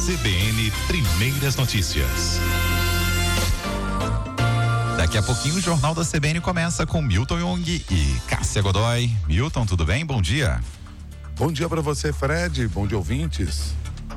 CBN Primeiras Notícias. Daqui a pouquinho o Jornal da CBN começa com Milton Jung e Cássia Godoy. Milton, tudo bem? Bom dia. Bom dia para você, Fred. Bom dia, ouvintes.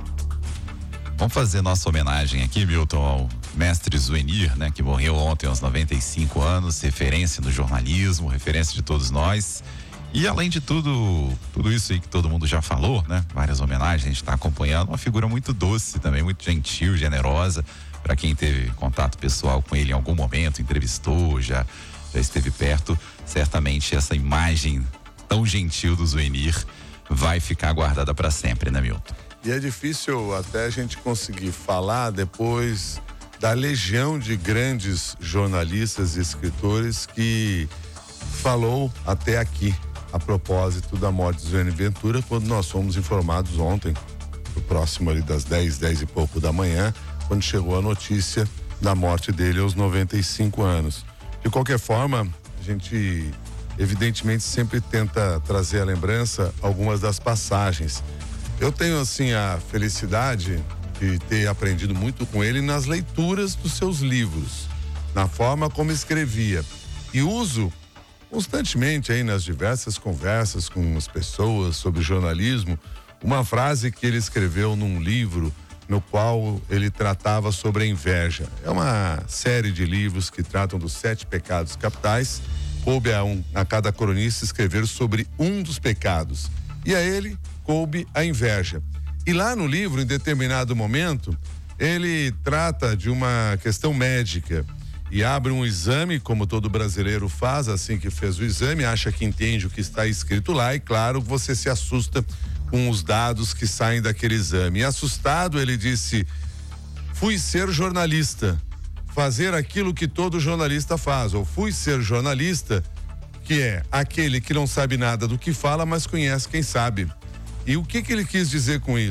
Vamos fazer nossa homenagem aqui, Milton, ao mestre Zuenir, né? Que morreu ontem aos 95 anos, referência no jornalismo, referência de todos nós. E além de tudo isso aí que todo mundo já falou, né? Várias homenagens, a gente está acompanhando, uma figura muito doce também, muito gentil, generosa. Para quem teve contato pessoal com ele em algum momento, entrevistou, já esteve perto, certamente essa imagem tão gentil do Zuenir vai ficar guardada para sempre, né, Milton? E é difícil até a gente conseguir falar depois da legião de grandes jornalistas e escritores que falou até aqui a propósito da morte de Zuenir Ventura, quando nós fomos informados ontem, próximo ali das 10 e pouco da manhã, quando chegou a notícia da morte dele aos 95 anos. De qualquer forma, a gente evidentemente sempre tenta trazer à lembrança algumas das passagens. Eu tenho assim a felicidade de ter aprendido muito com ele nas leituras dos seus livros, na forma como escrevia, e uso constantemente aí nas diversas conversas com as pessoas sobre jornalismo, uma frase que ele escreveu num livro no qual ele tratava sobre a inveja. É uma série de livros que tratam dos 7 pecados capitais. Coube a cada cronista escrever sobre um dos pecados. E a ele coube a inveja. E lá no livro, em determinado momento, ele trata de uma questão médica e abre um exame, como todo brasileiro faz, assim que fez o exame, acha que entende o que está escrito lá e, claro, você se assusta com os dados que saem daquele exame. E assustado, ele disse: fui ser jornalista, fazer aquilo que todo jornalista faz, ou fui ser jornalista, que é aquele que não sabe nada do que fala, mas conhece quem sabe. E o que ele quis dizer com isso?